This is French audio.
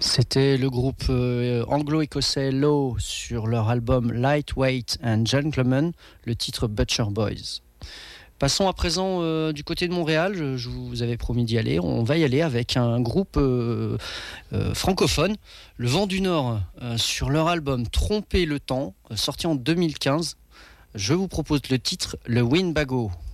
C'était le groupe anglo-écossais Low sur leur album Lightweight and Gentleman, le titre Butcher Boys. Passons à présent du côté de Montréal, je vous avais promis d'y aller, on va y aller avec un groupe francophone, Le Vent du Nord, sur leur album Tromper le temps, sorti en 2015. Je vous propose le titre Le Winnebago.